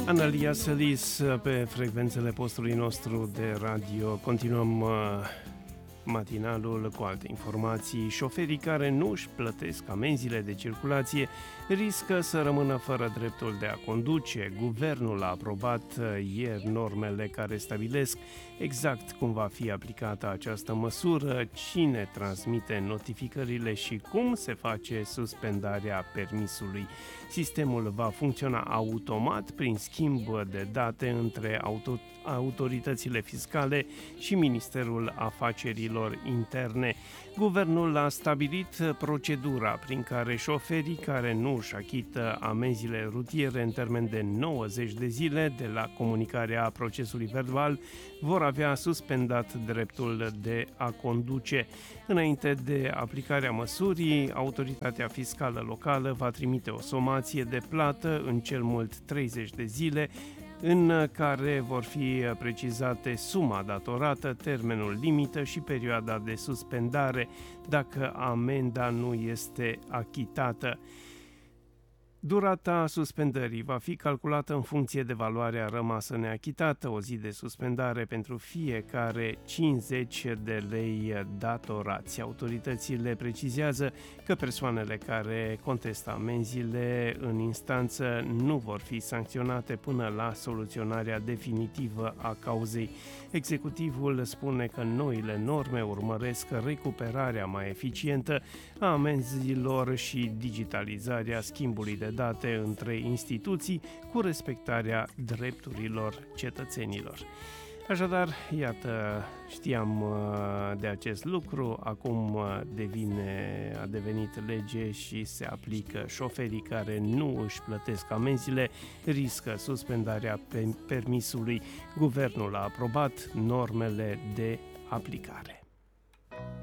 Analia Selis pe frecvențele postului nostru de radio. Continuăm matinalul cu alte informații. Șoferii care nu își plătesc amenziile de circulație riscă să rămână fără dreptul de a conduce. Guvernul a aprobat ieri normele care stabilesc exact cum va fi aplicată această măsură, cine transmite notificările și cum se face suspendarea permisului. Sistemul va funcționa automat prin schimb de date între autoritățile fiscale și Ministerul Afacerilor Interne. Guvernul a stabilit procedura prin care șoferii care nu își achită amenziile rutiere în termen de 90 de zile de la comunicarea procesului verbal vor avea suspendat dreptul de a conduce. Înainte de aplicarea măsurii, autoritatea fiscală locală va trimite o somație de plată în cel mult 30 de zile, în care vor fi precizate suma datorată, termenul limită și perioada de suspendare dacă amenda nu este achitată. Durata suspendării va fi calculată în funcție de valoarea rămasă neachitată, o zi de suspendare pentru fiecare 50 de lei datorați. Autoritățile precizează că persoanele care contestă amenziile în instanță nu vor fi sancționate până la soluționarea definitivă a cauzei. Executivul spune că noile norme urmăresc recuperarea mai eficientă a amenziilor și digitalizarea schimbului de date între instituții cu respectarea drepturilor cetățenilor. Așadar, iată, știam de acest lucru, acum a devenit lege și se aplică. Șoferii care nu își plătesc amenziile riscă suspendarea permisului. Guvernul a aprobat normele de aplicare.